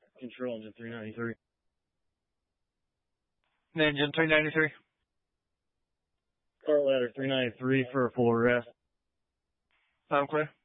Control engine 393. Engine 393. Car ladder 393 for a full arrest. I'm clear.